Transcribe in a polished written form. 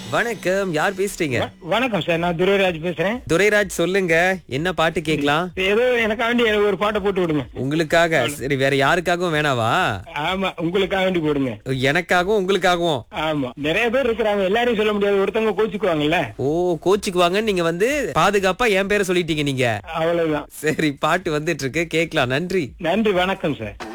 வணக்கம், யார் பேசுறீங்க? வணக்கம் சார், நான் துரைராஜ் பேசுறேன். துரைராஜ், சொல்லுங்க, என்ன பாட்டு கேக்கலாம்? ஏதோ எனக்காக வேண்டி எனக்கு ஒரு பாட்டை போட்டு விடுங்க. உங்களுக்காக? சரி, வேற யாருக்காகவும் வேணாவா? ஆமா, உங்களுக்காக வேண்டி போடுங்க. எனக்காகவும் உங்களுக்காகவும்? ஆமா, நிறைய பேர் இருக்கிறாங்க, எல்லாரையும் சொல்ல முடியாது, ஒருத்தவங்க கோச்சுக்குவாங்கல்ல. ஓ, கோச்சுக்குவாங்க. நீங்க பாதுகாப்பா என் பேரை சொல்லிட்டீங்க நீங்க. அவ்வளவுதான். சரி, பாட்டு வந்துட்டு இருக்கு, கேக்கலாம். நன்றி. நன்றி, வணக்கம் சார்.